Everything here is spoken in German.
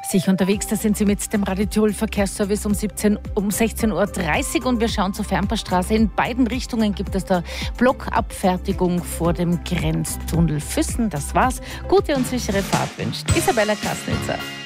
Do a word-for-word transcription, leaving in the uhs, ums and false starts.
Sicher unterwegs, da sind Sie mit dem Radio Tirol Verkehrsservice um, siebzehn, um sechzehn Uhr dreißig und wir schauen zur Fernpassstraße. In beiden Richtungen gibt es da Blockabfertigung vor dem Grenztunnel Füssen. Das war's. Gute und sichere Fahrt wünscht Isabella Kasnitzer.